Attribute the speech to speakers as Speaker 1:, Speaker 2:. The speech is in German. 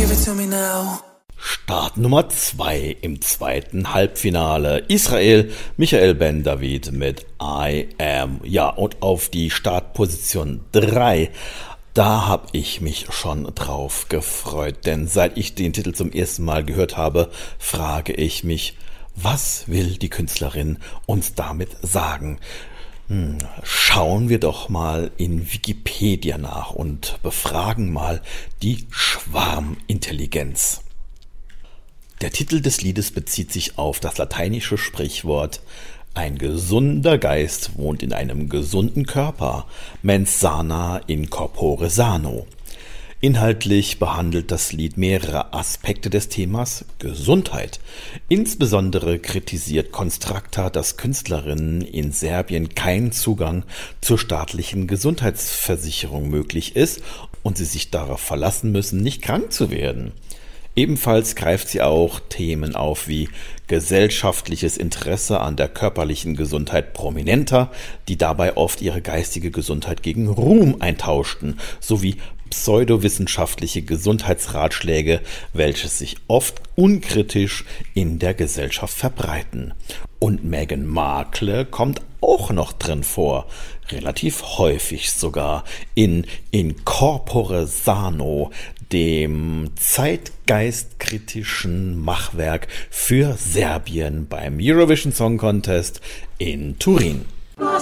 Speaker 1: Start Nummer 2 im zweiten Halbfinale. Israel, Michael Ben David mit I Am. Ja, und auf die Startposition 3, da habe ich mich schon drauf gefreut. Denn seit ich den Titel zum ersten Mal gehört habe, frage ich mich, was will die Künstlerin uns damit sagen? Schauen wir doch mal in Wikipedia nach und befragen mal die Schwarmintelligenz. Der Titel des Liedes bezieht sich auf das lateinische Sprichwort „Ein gesunder Geist wohnt in einem gesunden Körper, mens sana in corpore sano". Inhaltlich behandelt das Lied mehrere Aspekte des Themas Gesundheit. Insbesondere kritisiert Constracta, dass Künstlerinnen in Serbien kein Zugang zur staatlichen Gesundheitsversicherung möglich ist und sie sich darauf verlassen müssen, nicht krank zu werden. Ebenfalls greift sie auch Themen auf wie gesellschaftliches Interesse an der körperlichen Gesundheit Prominenter, die dabei oft ihre geistige Gesundheit gegen Ruhm eintauschten, sowie pseudowissenschaftliche Gesundheitsratschläge, welche sich oft unkritisch in der Gesellschaft verbreiten. Und Meghan Markle kommt auch noch drin vor, relativ häufig sogar, in corpore sano, dem zeitgeistkritischen Machwerk für Serbien beim Eurovision Song Contest in Turin.